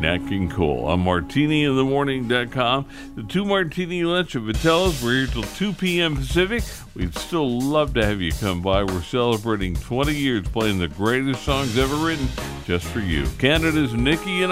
Nat King Cole. I'm MartiniInTheMorning.com. The 2 Martini Lunch at Vitello's. We're here till 2 p.m. Pacific. We'd still love to have you come by. We're celebrating 20 years playing the greatest songs ever written just for you. Canada's Nikki and